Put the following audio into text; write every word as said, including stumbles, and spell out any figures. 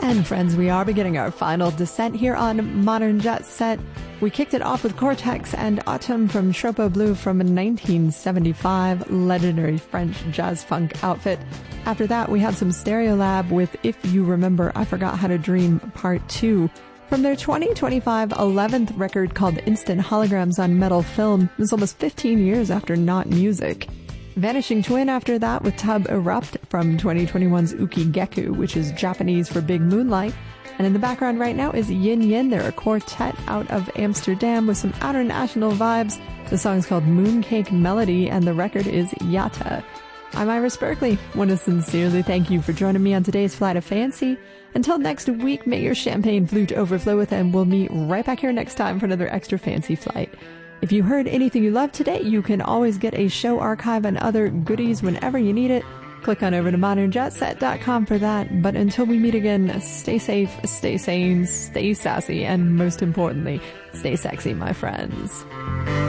And friends, we are beginning our final descent here on Modern Jet Set. We kicked it off with Cortex and Autumn from Tropo Blue from a nineteen seventy-five legendary French jazz funk outfit. After that, we had some Stereolab with If You Remember I Forgot How to Dream Part two. From their twenty twenty-five eleventh record called Instant Holograms on Metal Film, it was almost fifteen years after Not Music. Vanishing Twin after that with Tub Erupt from twenty twenty-one's Uki Geku, which is Japanese for Big Moonlight. And in the background right now is Yin Yin. They're a quartet out of Amsterdam with some international vibes. The song's called Mooncake Melody and the record is Yata. I'm Iris Berkeley. Want to sincerely thank you for joining me on today's Flight of Fancy. Until next week, may your champagne flute overflow with, and we'll meet right back here next time for another extra fancy flight. If you heard anything you loved today, you can always get a show archive and other goodies whenever you need it. Click on over to modern jet set dot com for that. But until we meet again, stay safe, stay sane, stay sassy, and most importantly, stay sexy, my friends.